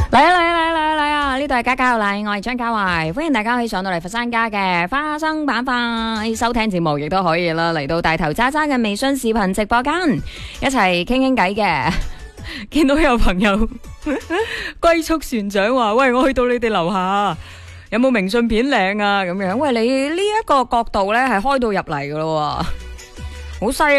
嚟啊！呢度係家家有禮，我係張家慧，歡迎大家可以上到嚟佛山家嘅花生板塊收聽節目，亦都可以啦。嚟到大頭渣渣嘅微信視頻直播間，一齊傾傾偈嘅。見到有朋友龜速船長話：喂，我去到你哋樓下，有冇明信片領啊？咁樣，喂，你呢一個角度咧係開到入嚟噶咯，好犀利。